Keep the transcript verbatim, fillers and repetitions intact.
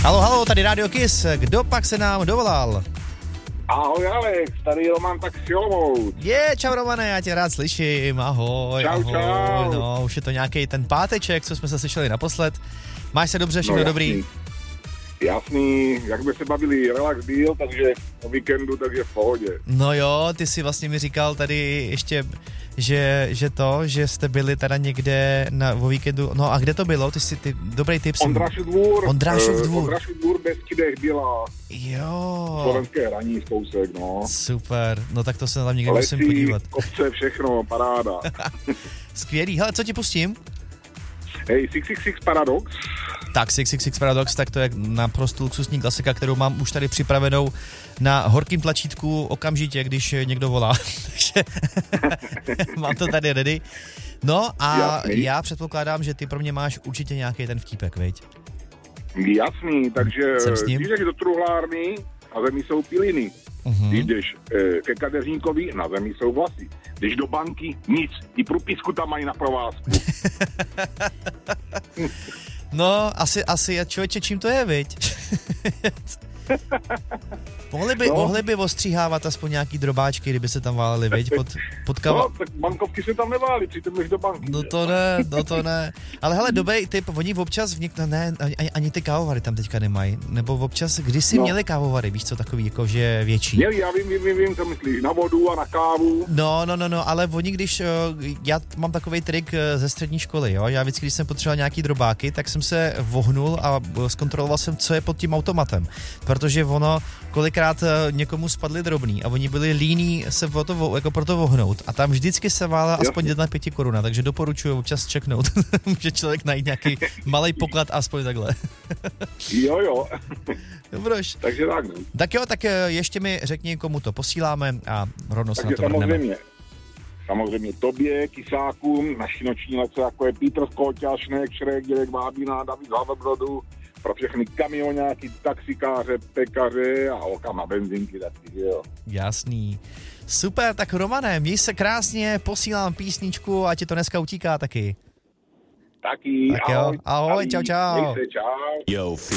Halo, halo, tady Radio Kiss. Kdo pak se nám dovolal? Ahoj Alex, tady Roman tak s Olomouc. Je, čau Romane, já tě rád slyším, ahoj, Čau, ahoj. čau. No, už je to nějaký ten páteček, co jsme se slyšeli naposled. Máš se dobře, všechno no, dobrý? Jasný, jak jsme se bavili, relax deal, takže o víkendu, takže v pohodě. No jo, ty si vlastně mi říkal tady ještě, že, že to, že jste byli teda někde na, o víkendu, no a kde to bylo? Ty si, ty, dobrý tip. Ondrášův dvůr. Ondrášův dvůr. Ondrášův dvůr bez Kidech byla. Jo. Slovenské hraní z kousek, no. Super, no tak to se tam někde Lesí, musím podívat. kopce, všechno, paráda. Skvělý, hele, co ti pustím? Hej, šest set šedesát šest Paradox. Tak šest set šedesát šest Paradox, tak to je naprosto luxusní klasika, kterou mám už tady připravenou na horkým tlačítku okamžitě, když někdo volá. Takže mám to tady ready. No a Jasný. já předpokládám, že ty pro mě máš určitě nějaký ten vtípek, viď? Jasný, takže když jdeš do truhlárny, na zemi jsou piliny. Uh-huh. Když jdeš e, ke kadeřníkovi, na zemi jsou vlasy. Když do banky, nic. I průpisku tam mají na provázku. No, asi, asi, člověče, čím to je, viď? mohli, by, no. mohli by ostříhávat aspoň nějaký drobáčky, kdyby se tam váleli, viď? Pod, pod kava... No, tak bankovky se tam neváli, přitom jdeš do banky. No to ne, no to ne. Ale hele, dobrý typ, oni občas vniknou, ne, ani, ani ty kávovary tam teďka nemají. Nebo občas, kdysi no. měli kávovary, víš co, takový jakože větší. Měli, já vím, vím, vím, co myslíš, na vodu a na kávu. No, no, no, no, ale oni, když, já mám takovej trik ze střední školy, jo, já vždycky, když jsem potřeboval nějaký drobáky, tak jsem se vohnul a zkontroloval jsem, co je pod tím automatem. Protože ono, kolikrát někomu spadly drobný a oni byli líní se o to, jako pro to vohnout a tam vždycky se vála aspoň jedna pěti koruna, takže doporučuji občas čeknout. Může člověk najít nějaký malej poklad aspoň takhle. Jo, jo. Dobroš. Takže tak. Tak jo, tak ještě mi řekni, komu to posíláme a rovno se na to samozřejmě, vrhneme. Samozřejmě tobě, Kisákům, naší noční lece, jako je Petr Skóťa, Šnek, Šrek, Dělek Vábina, David Hlavebrodu, pro všechny kamionáky, taxikáře, pekaře a holkám na benzínky, taky, jo. Jasný. Super, tak Romane, měj se krásně, posílám písničku a ti to dneska utíká taky. Taky, tak ahoj. Jo, ahoj, čau, čau. Měj se, čau. Yo,